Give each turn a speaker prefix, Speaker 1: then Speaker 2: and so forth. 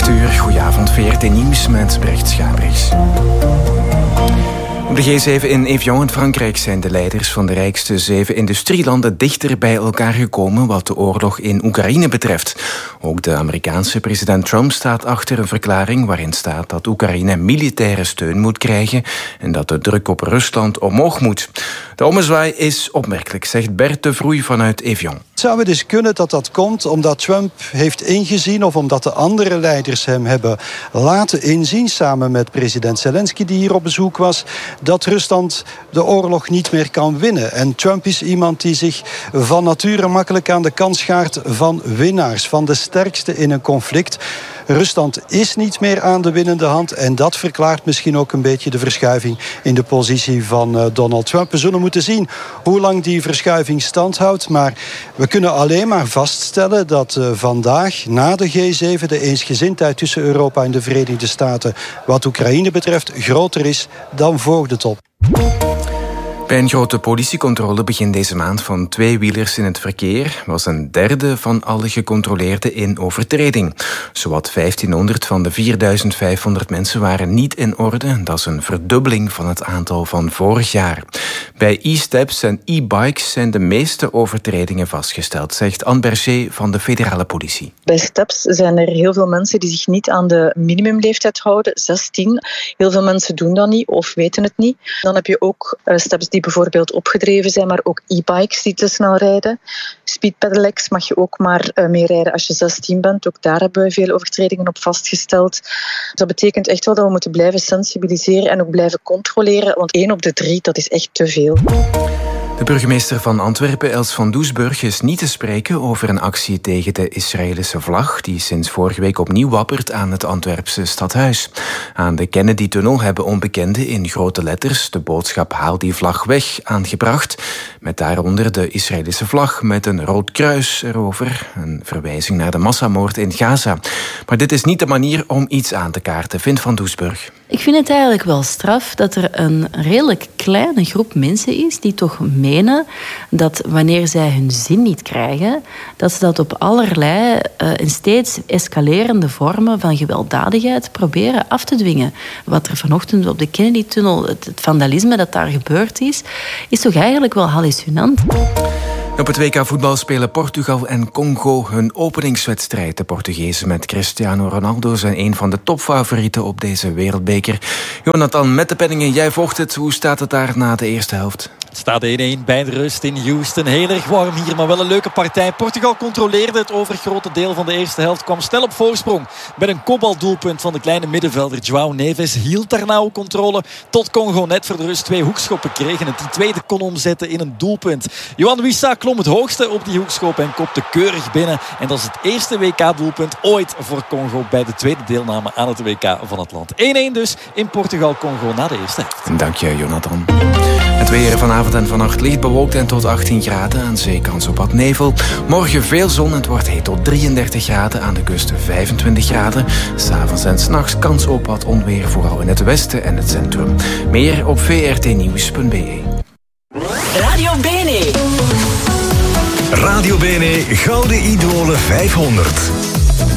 Speaker 1: 8 uur, goedenavond, VRT Nieuws met Brecht Schabriks. Op de G7 in Evian in Frankrijk zijn de leiders van de rijkste 7 industrielanden dichter bij elkaar gekomen wat de oorlog in Oekraïne betreft. Ook de Amerikaanse president Trump staat achter een verklaring waarin staat dat Oekraïne militaire steun moet krijgen en dat de druk op Rusland omhoog moet. De ommezwaai is opmerkelijk, zegt Bert de Vroei vanuit Evian.
Speaker 2: Het zou wel eens kunnen dat dat komt omdat Trump heeft ingezien of omdat de andere leiders hem hebben laten inzien, samen met president Zelensky die hier op bezoek was, dat Rusland de oorlog niet meer kan winnen. En Trump is iemand die zich van nature makkelijk aan de kant schaart van winnaars, van de sterkste in een conflict. Rusland is niet meer aan de winnende hand en dat verklaart misschien ook een beetje de verschuiving in de positie van Donald Trump. We zullen moeten zien hoe lang die verschuiving standhoudt, maar we kunnen alleen maar vaststellen dat vandaag na de G7 de eensgezindheid tussen Europa en de Verenigde Staten wat Oekraïne betreft groter is dan voor de top.
Speaker 1: Bij een grote politiecontrole begin deze maand van tweewielers in het verkeer was een derde van alle gecontroleerden in overtreding. Zowat 1500 van de 4500 mensen waren niet in orde. Dat is een verdubbeling van het aantal van vorig jaar. Bij e-steps en e-bikes zijn de meeste overtredingen vastgesteld, zegt Anne Berger van de federale politie.
Speaker 3: Bij steps zijn er heel veel mensen die zich niet aan de minimumleeftijd houden, 16. Heel veel mensen doen dat niet of weten het niet. Dan heb je ook steps die bijvoorbeeld opgedreven zijn, maar ook e-bikes die te snel rijden. Speedpedelecs mag je ook maar mee rijden als je 16 bent. Ook daar hebben we veel overtredingen op vastgesteld. Dus dat betekent echt wel dat we moeten blijven sensibiliseren en ook blijven controleren, want 1 op de 3, dat is echt te veel.
Speaker 1: De burgemeester van Antwerpen, Els van Doesburg, is niet te spreken over een actie tegen de Israëlische vlag die sinds vorige week opnieuw wappert aan het Antwerpse stadhuis. Aan de Kennedy-tunnel hebben onbekenden in grote letters de boodschap "Haal die vlag weg" aangebracht, met daaronder de Israëlische vlag met een rood kruis erover, een verwijzing naar de massamoord in Gaza. Maar dit is niet de manier om iets aan te kaarten, vindt Van Doesburg.
Speaker 4: Ik vind het eigenlijk wel straf dat er een redelijk kleine groep mensen is die toch menen dat wanneer zij hun zin niet krijgen, dat ze dat op allerlei en steeds escalerende vormen van gewelddadigheid proberen af te dwingen. Wat er vanochtend op de Kennedy-tunnel, het vandalisme dat daar gebeurd is toch eigenlijk wel hallucinant.
Speaker 1: Op het WK voetbal spelen Portugal en Congo hun openingswedstrijd. De Portugezen met Cristiano Ronaldo zijn een van de topfavorieten op deze wereldbeker. Jonathan, met de penningen, jij volgt het. Hoe staat het daar na de eerste helft?
Speaker 5: Het staat 1-1 bij de rust in Houston. Heel erg warm hier, maar wel een leuke partij. Portugal controleerde het overgrote deel van de eerste helft. Kwam snel op voorsprong met een kopbaldoelpunt van de kleine middenvelder João Neves. Hield daarna ook controle tot Congo net voor de rust 2 hoekschoppen kreeg en het die tweede kon omzetten in een doelpunt. Yohan Wissa klom het hoogste op die hoekschop en kopte keurig binnen. En dat is het eerste WK-doelpunt ooit voor Congo bij de tweede deelname aan het WK van het land. 1-1 dus in Portugal-Congo na de eerste helft.
Speaker 1: Dank je, Jonathan. Het weer vanavond en vannacht licht bewolkt en tot 18 graden. Aan zee kans op wat nevel. Morgen veel zon en het wordt heet tot 33 graden. Aan de kust 25 graden. 's Avonds en 's nachts kans op wat onweer, vooral in het westen en het centrum. Meer op vrtnieuws.be.
Speaker 6: Radio Bene.
Speaker 7: Radio Bene Gouden Idolen 500.